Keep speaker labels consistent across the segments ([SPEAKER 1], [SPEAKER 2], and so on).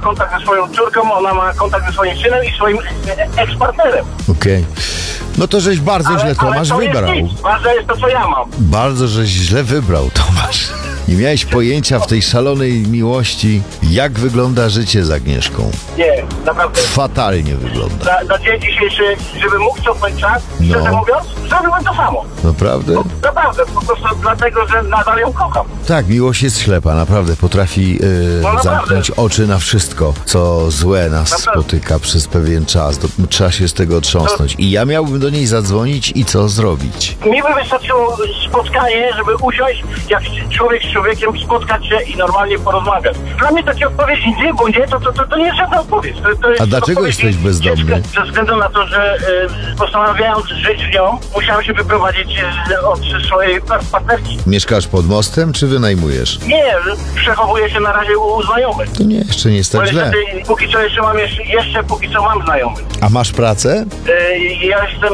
[SPEAKER 1] kontakt ze swoją córką, ona ma kontakt ze swoim synem i swoim ekspartnerem.
[SPEAKER 2] Okej. No to żeś bardzo źle Tomasz
[SPEAKER 1] to
[SPEAKER 2] wybrał.
[SPEAKER 1] Jest nic. Ważne jest to, co ja mam.
[SPEAKER 2] Bardzo żeś źle wybrał, Tomasz. Nie miałeś pojęcia w tej szalonej miłości, jak wygląda życie z Agnieszką.
[SPEAKER 1] Nie, naprawdę.
[SPEAKER 2] Fatalnie wygląda.
[SPEAKER 1] Na dzień dzisiejszy, żebym mógł cofnąć czas, szczerze mówiąc, zrobiłbym to samo.
[SPEAKER 2] Naprawdę?
[SPEAKER 1] Naprawdę, po prostu dlatego, że nadal ją kocham.
[SPEAKER 2] Tak, miłość jest ślepa, naprawdę. Potrafi zamknąć oczy na wszystko, co złe nas spotyka przez pewien czas. Trzeba się z tego otrząsnąć. I ja miałbym do niej zadzwonić i co zrobić?
[SPEAKER 1] Mi by wystarczyło spotkanie, żeby usiąść jak człowiek z człowiekiem, spotkać się i normalnie porozmawiać. Dla mnie takie odpowiedzi nie, bo nie, to nie jest żadna odpowiedź. To jest
[SPEAKER 2] A dlaczego jesteś bezdomny?
[SPEAKER 1] Ze względu na to, że postanawiając żyć z nią, musiałem się wyprowadzić od swojej partnerki.
[SPEAKER 2] Mieszkasz pod mostem, czy wynajmujesz?
[SPEAKER 1] Nie, przechowuję się na razie u znajomych.
[SPEAKER 2] To nie, jeszcze nie jest tak źle.
[SPEAKER 1] Póki co jeszcze póki co mam znajomych.
[SPEAKER 2] A masz pracę?
[SPEAKER 1] Ja jestem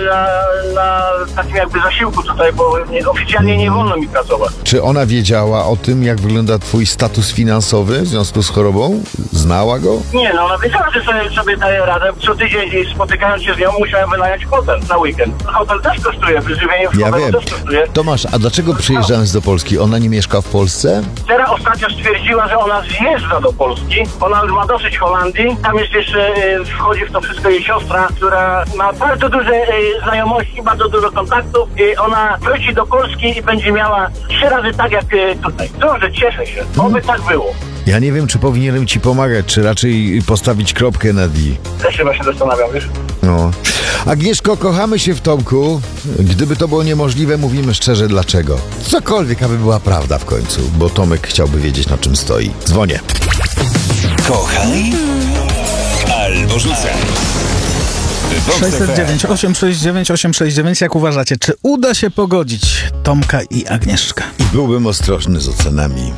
[SPEAKER 1] na takim jakby zasiłku tutaj, bo oficjalnie nie wolno mi pracować.
[SPEAKER 2] Czy ona wiedziała o tym, jak wygląda twój status finansowy w związku z chorobą? Znała go?
[SPEAKER 1] Nie, no ona wiedziała, że sobie daje radę. Co tydzień spotykając się z nią, musiałem wynająć hotel na weekend. Hotel też kosztuje, wyżywienie w hotelu też kosztuje.
[SPEAKER 2] Tomasz, a dlaczego przyjeżdżając do Polski? Ona nie mieszka w Polsce?
[SPEAKER 1] Teraz ostatnio stwierdziła, że ona zjeżdża do Polski. Ona już ma dosyć Holandii. Tam jest jeszcze, wchodzi w to wszystko jej siostra, która ma bardzo duże znajomości, bardzo dużo kontaktów. I ona wróci do Polski i będzie miała 3 razy tak jak tutaj. Dobrze, cieszę się. Oby tak było.
[SPEAKER 2] Ja nie wiem, czy powinienem ci pomagać, czy raczej postawić kropkę nad i.
[SPEAKER 1] Też chyba się zastanawiam, wiesz?
[SPEAKER 2] No. Agnieszko, kochamy się w Tomku. Gdyby to było niemożliwe, mówimy szczerze dlaczego. Cokolwiek, aby była prawda w końcu, bo Tomek chciałby wiedzieć, na czym stoi. Dzwonię.
[SPEAKER 3] Kochaj albo rzucaj.
[SPEAKER 4] 609 869 869. Jak uważacie, czy uda się pogodzić Tomka i Agnieszkę?
[SPEAKER 2] I byłbym ostrożny z ocenami.